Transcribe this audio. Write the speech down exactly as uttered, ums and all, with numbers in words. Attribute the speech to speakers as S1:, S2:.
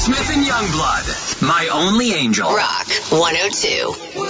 S1: Smith and Youngblood, My Only Angel.
S2: Rock one oh two.